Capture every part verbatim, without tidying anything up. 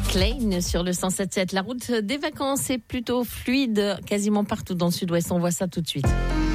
Klein sur le cent sept sept. La route des vacances est plutôt fluide quasiment partout dans le sud-ouest. On voit ça tout de suite.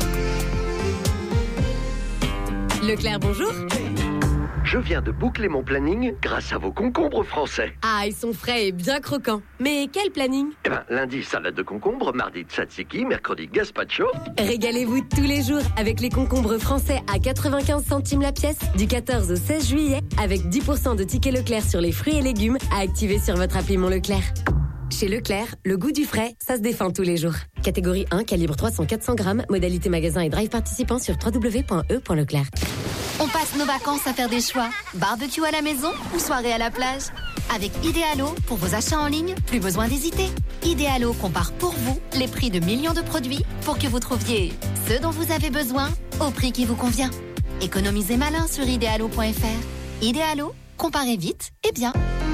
Leclerc, bonjour. Je viens de boucler mon planning grâce à vos concombres français. Ah, ils sont frais et bien croquants. Mais quel planning ? Eh ben, lundi, salade de concombre, mardi, tzatziki, mercredi, gazpacho. Régalez-vous tous les jours avec les concombres français à quatre-vingt-quinze centimes la pièce du quatorze au seize juillet avec dix pour cent de tickets Leclerc sur les fruits et légumes à activer sur votre appli Mon Leclerc. Chez Leclerc, le goût du frais, ça se défend tous les jours. Catégorie un, calibre trois cents à quatre cents grammes, modalité magasin et drive participant sur w w w point e point leclerc. On passe nos vacances à faire des choix. Barbecue à la maison ou soirée à la plage. Avec Idealo, pour vos achats en ligne, plus besoin d'hésiter. Idealo compare pour vous les prix de millions de produits pour que vous trouviez ce dont vous avez besoin au prix qui vous convient. Économisez malin sur idealo point f r. Idealo, comparez vite et bien.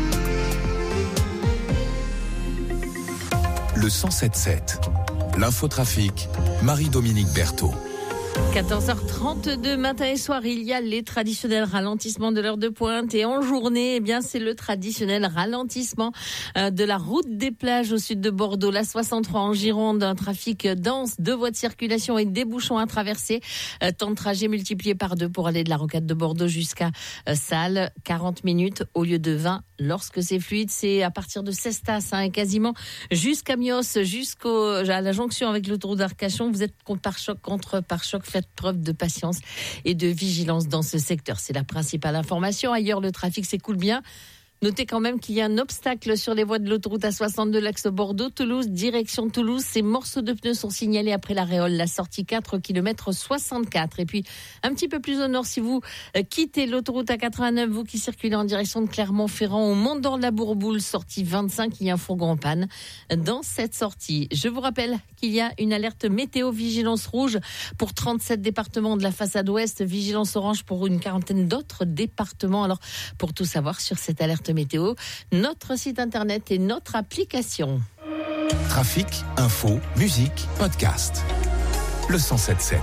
Le cent sept sept. L'infotrafic, Marie-Dominique Berthaud. quatorze heures trente-deux, matin et soir, il y a les traditionnels ralentissements de l'heure de pointe. Et en journée, eh bien, c'est le traditionnel ralentissement euh, de la route des plages au sud de Bordeaux. La soixante-trois en Gironde, un trafic dense, deux voies de circulation et des bouchons à traverser. Euh, temps de trajet multiplié par deux pour aller de la rocade de Bordeaux jusqu'à euh, Salles. quarante minutes au lieu de vingt. Lorsque c'est fluide, c'est à partir de Cestas, hein, quasiment jusqu'à Mios, jusqu'à la jonction avec l'autoroute d'Arcachon. Vous êtes contre pare-choc, contre pare-choc. Faites preuve de patience et de vigilance dans ce secteur. C'est la principale information. Ailleurs, le trafic s'écoule bien. Notez quand même qu'il y a un obstacle sur les voies de l'autoroute A soixante-deux, l'axe Bordeaux-Toulouse, direction Toulouse. Ces morceaux de pneus sont signalés après la Réole, la sortie quatre, kilomètre soixante-quatre. Et puis, un petit peu plus au nord, si vous quittez l'autoroute A quatre-vingt-neuf, vous qui circulez en direction de Clermont-Ferrand, au Mont-d'Or-la-Bourboule, sortie vingt-cinq, il y a un fourgon en panne dans cette sortie. Je vous rappelle qu'il y a une alerte météo vigilance rouge pour trente-sept départements de la façade ouest, vigilance orange pour une quarantaine d'autres départements. Alors, pour tout savoir sur cette alerte météo, notre site internet et notre application. Trafic, info, musique, podcast. Le cent sept sept.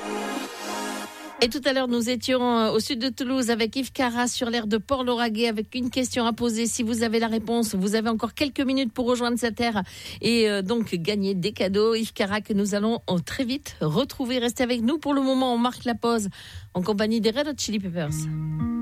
Et tout à l'heure, nous étions au sud de Toulouse avec Yves Carras sur l'aire de Port-Lauragais avec une question à poser. Si vous avez la réponse, vous avez encore quelques minutes pour rejoindre cette aire et euh, donc gagner des cadeaux. Yves Carras que nous allons euh, très vite retrouver. Restez avec nous. Pour le moment, on marque la pause en compagnie des Red Hot Chili Peppers.